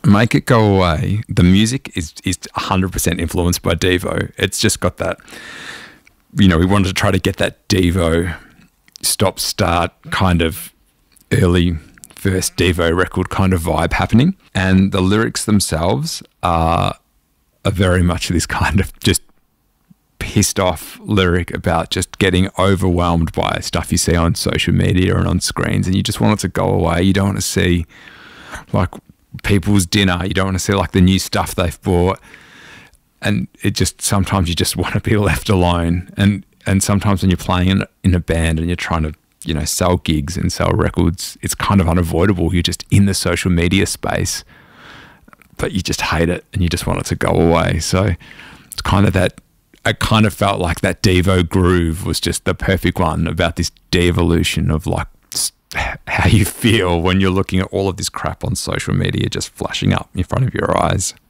Make It Go Away, the music is 100% influenced by Devo. It's just got that, we wanted to try to get that Devo stop-start kind of early first Devo record kind of vibe happening. And the lyrics themselves are very much this kind of just pissed off lyric about just getting overwhelmed by stuff you see on social media and on screens, and you just want it to go away. You don't want to see like people's dinner. You don't want to see like the new stuff they've bought. And it just, sometimes you just want to be left alone. And sometimes when you're playing in a band and you're trying to, sell gigs and sell records, it's kind of unavoidable. You're just in the social media space, but you just hate it and you just want it to go away. So it's kind of that, I kind of felt like that Devo groove was just the perfect one about this de-evolution of like how you feel when you're looking at all of this crap on social media just flashing up in front of your eyes.